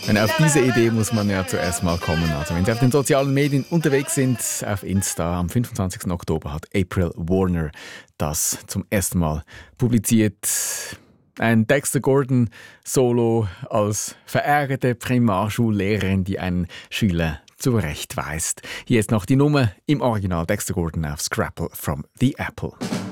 Und auf diese Idee muss man ja zuerst mal kommen. Also wenn Sie auf den sozialen Medien unterwegs sind, auf Insta am 25. Oktober hat April Warner das zum ersten Mal publiziert. Ein Dexter Gordon Solo als verärgerte Primarschullehrerin, die einen Schüler zurechtweist. Hier ist noch die Nummer im Original Dexter Gordon auf Scrapple from the Apple.